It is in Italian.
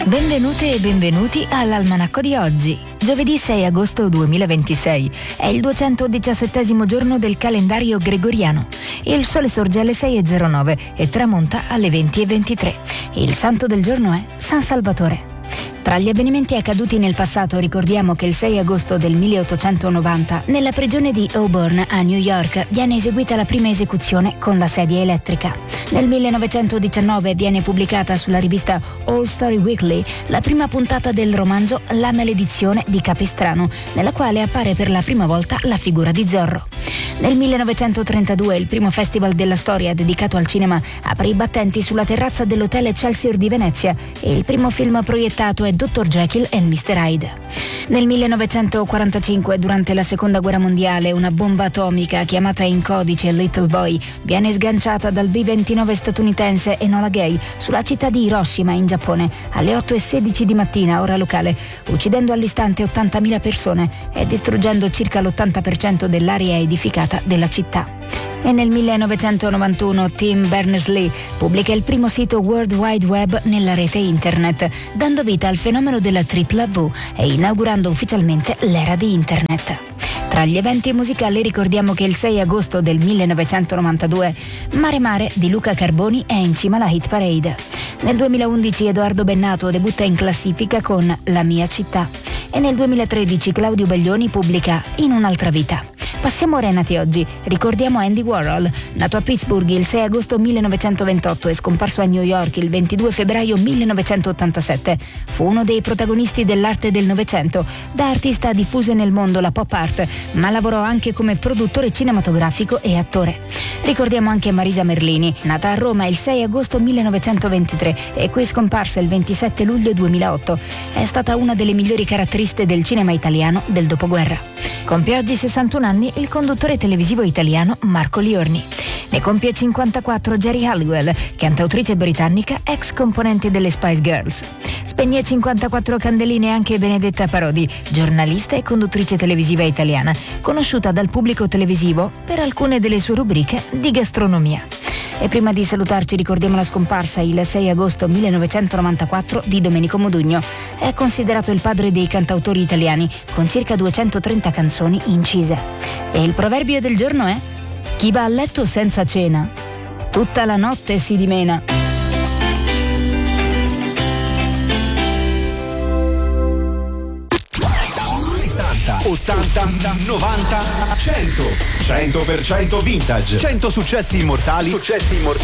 Benvenute e benvenuti all'Almanacco di oggi. Giovedì 6 agosto 2026 è il 217° giorno del calendario gregoriano. Il sole sorge alle 6:09 e tramonta alle 20:23. Il santo del giorno è San Salvatore. Tra gli avvenimenti accaduti nel passato ricordiamo che il 6 agosto del 1890 nella prigione di Auburn a New York viene eseguita la prima esecuzione con la sedia elettrica. Nel 1919 viene pubblicata sulla rivista All Story Weekly la prima puntata del romanzo La maledizione di Capistrano, nella quale appare per la prima volta la figura di Zorro. Nel 1932 il primo festival della storia dedicato al cinema apre i battenti sulla terrazza dell'hotel Excelsior di Venezia e il primo film proiettato è Dr. Jekyll and Mr. Hyde. Nel 1945, durante la Seconda Guerra Mondiale, una bomba atomica chiamata in codice Little Boy viene sganciata dal B-29 statunitense Enola Gay sulla città di Hiroshima in Giappone alle 8:16 di mattina, ora locale, uccidendo all'istante 80.000 persone e distruggendo circa l'80% dell'area edificata della città. E nel 1991 Tim Berners-Lee pubblica il primo sito World Wide Web nella rete internet, dando vita al fenomeno della tripla V e inaugurando ufficialmente l'era di internet. Tra gli eventi musicali ricordiamo che il 6 agosto del 1992 Mare Mare di Luca Carboni è in cima alla hit parade. Nel 2011 Edoardo Bennato debutta in classifica con La mia città e nel 2013 Claudio Baglioni pubblica In un'altra vita. Passiamo a Renati oggi. Ricordiamo Andy Warhol, nato a Pittsburgh il 6 agosto 1928 e scomparso a New York il 22 febbraio 1987. Fu uno dei protagonisti dell'arte del Novecento. Da artista diffuse nel mondo la pop art, ma lavorò anche come produttore cinematografico e attore. Ricordiamo anche Marisa Merlini, nata a Roma il 6 agosto 1923 e qui scomparsa il 27 luglio 2008. È stata una delle migliori caratteriste del cinema italiano del dopoguerra. Compie oggi 61 anni il conduttore televisivo italiano Marco Liorni. Ne compie 54 Geri Halliwell, cantautrice britannica, ex componente delle Spice Girls. Spegne 54 candeline anche Benedetta Parodi, giornalista e conduttrice televisiva italiana, conosciuta dal pubblico televisivo per alcune delle sue rubriche di gastronomia. E prima di salutarci ricordiamo la scomparsa il 6 agosto 1994 di Domenico Modugno. È considerato il padre dei cantautori italiani, con circa 230 canzoni incise. E il proverbio del giorno è: chi va a letto senza cena, tutta la notte si dimena. 80, 90, 100% vintage. 100 successi immortali